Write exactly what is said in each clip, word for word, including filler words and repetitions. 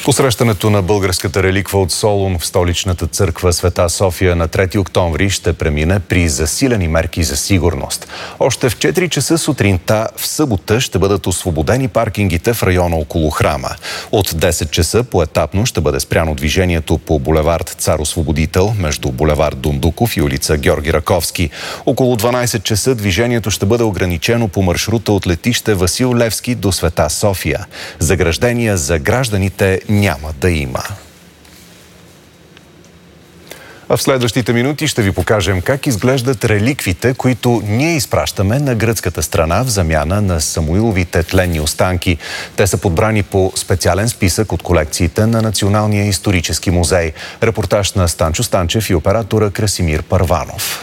Посрещането на българската реликва от Солун в столичната църква Света София на трети октомври ще премине при засилени мерки за сигурност. Още в четири часа сутринта в събота ще бъдат освободени паркингите в района около храма. От десет часа поетапно ще бъде спряно движението по булевард Цар Освободител между булевард Дондуков и улица Георги Раковски. Около дванадесет часа движението ще бъде ограничено по маршрута от летище Васил Левски до Света София. Заграждения за гражданите няма да има. А в следващите минути ще ви покажем как изглеждат реликвите, които ние изпращаме на гръцката страна в замяна на Самуиловите тленни останки. Те са подбрани по специален списък от колекциите на Националния исторически музей. Репортаж на Станчо Станчев и оператора Красимир Първанов.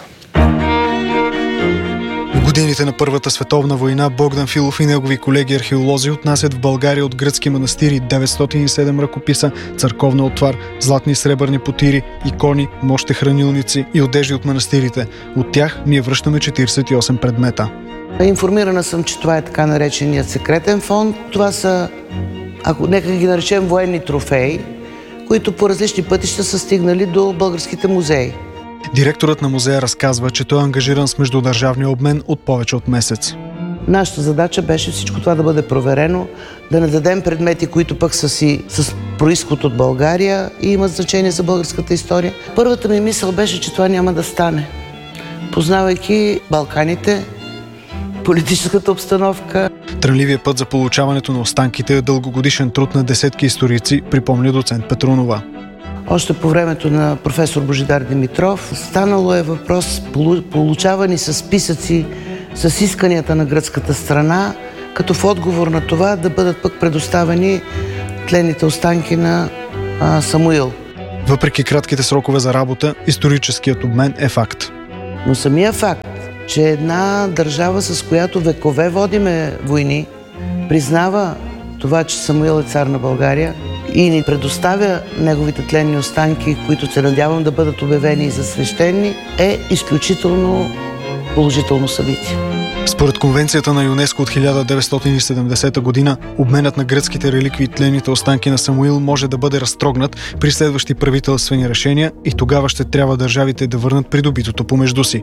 В годините на Първата световна война Богдан Филов и негови колеги археолози отнасят в България от гръцки манастири деветстотин и седем ръкописа, църковна отвар, златни и сребърни потири, икони, мощехранилници и одежди от манастирите. От тях ние връщаме четиридесет и осем предмета. Информирана съм, че това е така нареченият секретен фонд. Това са, ако нека ги наречем, военни трофеи, които по различни пътища са стигнали до българските музеи. Директорът на музея разказва, че той е ангажиран с междудържавния обмен от повече от месец. Нашата задача беше всичко това да бъде проверено, да не дадем предмети, които пък са си с произход от България и имат значение за българската история. Първата ми мисъл беше, че това няма да стане. Познавайки Балканите, политическата обстановка. Трънливият път за получаването на останките е дългогодишен труд на десетки историци, припомня доцент Петрунова. Още по времето на професор Божидар Димитров станало е въпрос получавани с списъци с исканията на гръцката страна, като в отговор на това да бъдат пък предоставени тленните останки на а, Самуил. Въпреки кратките срокове за работа, историческият обмен е факт. Но самия факт, че една държава, с която векове водиме войни, признава това, че Самуил е цар на България и ни предоставя неговите тленни останки, които се надявам да бъдат обявени за свещени, е изключително положително събитие. Според Конвенцията на ЮНЕСКО от хиляда деветстотин и седемдесета година, обменът на гръцките реликви и тленните останки на Самуил може да бъде разтрогнат при следващи правителствени решения и тогава ще трябва държавите да върнат придобитото помежду си.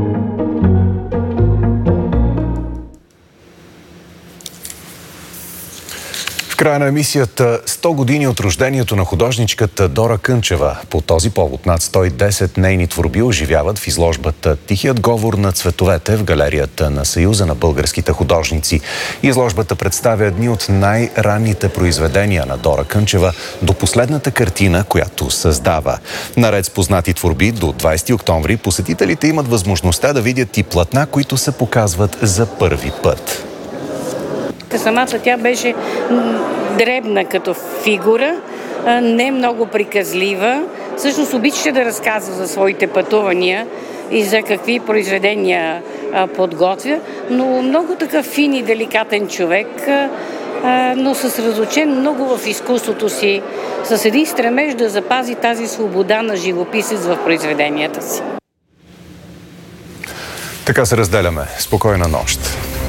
В края на емисията сто години от рождението на художничката Дора Кънчева. По този повод над сто и десет нейни творби оживяват в изложбата «Тихият говор на цветовете» в галерията на Съюза на българските художници. Изложбата представя едни от най-ранните произведения на Дора Кънчева до последната картина, която създава. Наред с познати творби, до двадесети октомври посетителите имат възможността да видят и платна, които се показват за първи път. Самата тя беше дребна като фигура, не много приказлива. Всъщност обичаше да разказва за своите пътувания и за какви произведения подготвя, но много такъв фин и деликатен човек, но съсредоточен много в изкуството си, с един стремеж да запази тази свобода на живописец в произведенията си. Така се разделяме. Спокойна нощ!